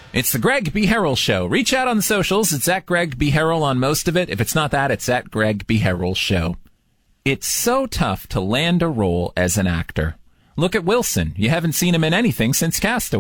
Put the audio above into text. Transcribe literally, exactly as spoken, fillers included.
It's the Greg B. Harrell Show. Reach out on the socials. It's at Greg B. Harrell on most of it. If it's not that, it's at Greg B. Harrell Show. It's so tough to land a role as an actor. Look at Wilson. You haven't seen him in anything since Castaway.